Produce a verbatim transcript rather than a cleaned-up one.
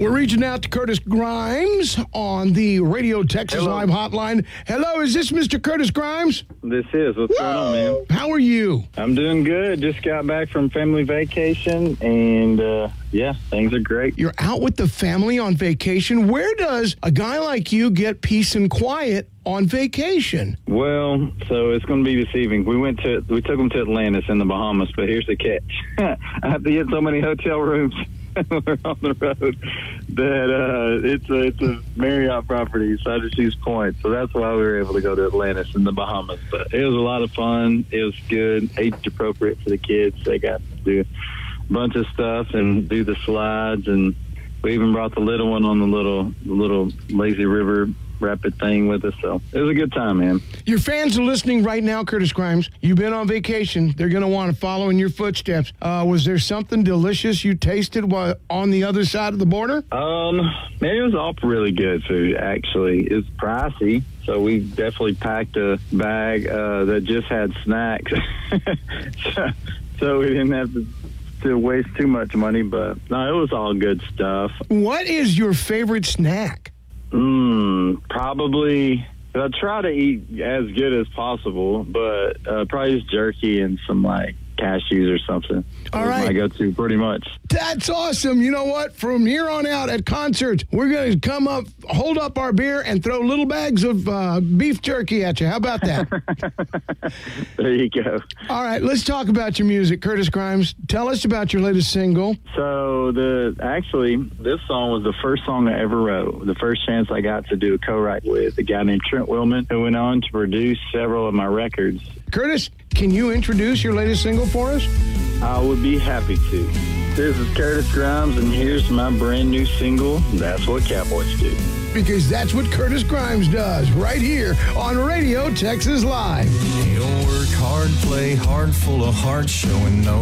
We're reaching out to Curtis Grimes on the Radio Texas Hello. Live hotline. Hello, is this Mister Curtis Grimes? This is. What's going on, man? How are you? I'm doing good. Just got back from family vacation, and uh, yeah, things are great. You're out with the family on vacation. Where does a guy like you get peace and quiet on vacation? Well, so it's going to be this evening. We went to we took them to Atlantis in the Bahamas, but here's the catch: I have to get so many hotel rooms when we're on the road that uh, it's a it's a Marriott property, Syracuse Point. So that's why we were able to go to Atlantis in the Bahamas. But it was a lot of fun. It was good, age appropriate for the kids. They got to do a bunch of stuff and do the slides, and we even brought the little one on the little the little lazy river rapid thing with us. So it was a good time, man. Your fans are listening right now, Curtis Grimes. You've been on vacation. They're going to want to follow in your footsteps. Uh, was there something delicious you tasted while on the other side of the border? Um, man, it was all really good food, actually. It's pricey, so we definitely packed a bag uh, that just had snacks. so, so we didn't have to, to waste too much money, but no, it was all good stuff. What is your favorite snack? Mm, probably, I try to eat as good as possible, but uh, probably just jerky and some, like, cashews or something. All That's right. my go-to, pretty much. That's awesome. You know what? From here on out at concerts, we're going to come up, hold up our beer, and throw little bags of uh, beef jerky at you. How about that? There you go. All right, let's talk about your music, Curtis Grimes. Tell us about your latest single. So the actually, this song was the first song I ever wrote. The first chance I got to do a co-write with a guy named Trent Willman, who went on to produce several of my records. Curtis, can you introduce your latest single for us? I would be happy to. This is Curtis Grimes, and here's my brand new single, That's What Cowboys Do. Because that's what Curtis Grimes does right here on Radio Texas Live. You'll work hard, play hard, full of heart, showing no